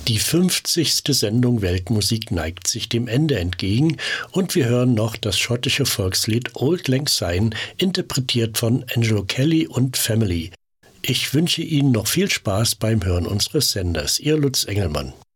Die 50. Sendung Weltmusik neigt sich dem Ende entgegen und wir hören noch das schottische Volkslied Auld Lang Syne, interpretiert von Angelo Kelly und Family. Ich wünsche Ihnen noch viel Spaß beim Hören unseres Senders. Ihr Lutz Engelmann.